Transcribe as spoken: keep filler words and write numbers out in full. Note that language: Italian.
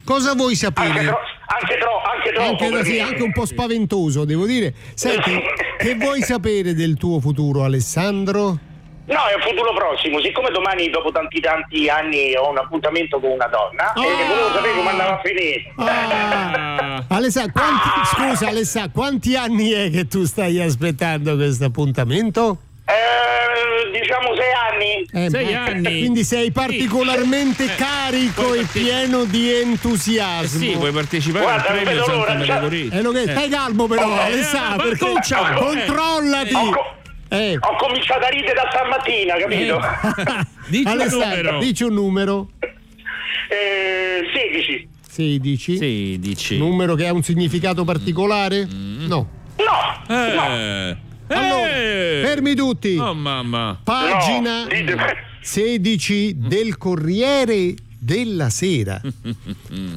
Cosa vuoi sapere? Anche, tro- anche, tro- anche troppo. Anche, sì, anche un po' spaventoso, devo dire. Senti, che vuoi sapere del tuo futuro, Alessandro? No, è un futuro prossimo. Siccome domani, dopo tanti tanti anni, ho un appuntamento con una donna, Oh! e volevo sapere come andava a finire. Ah. Alessà, quanti, scusa Alessà, quanti anni è che tu stai aspettando questo appuntamento? Eh, diciamo sei anni. Eh, Sei beh, anni. Quindi sei particolarmente Sì. Eh, carico puoi e parteci- pieno di entusiasmo. Sì, puoi partecipare Guarda, al non premio vedo l'ora, Santa già- Categoria. Eh, lo che- Stai calmo però, Oh, Alessà, eh, perché Marcuccia, eh. controllati. Ho, co- Eh. ho cominciato a ridere da stamattina, capito? Dici un Alessandro, numero. dici un numero. Eh, sedici. sedici. sedici. Numero che ha un significato particolare? No. No, no. Eh. Allora, Eh. fermi tutti. Oh mamma. Pagina No, ditemi. sedici del Corriere della Sera.